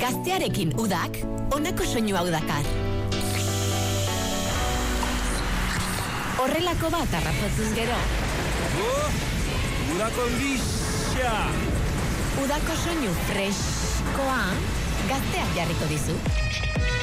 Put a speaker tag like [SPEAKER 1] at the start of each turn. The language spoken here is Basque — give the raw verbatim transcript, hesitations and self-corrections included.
[SPEAKER 1] Gaztearekin udak, honako soinu hau dakar. Horrelako bat harrapatzuz gero.
[SPEAKER 2] Oh, udako ondixia!
[SPEAKER 1] Udako soinu freskoa, gazteak jarriko dizu.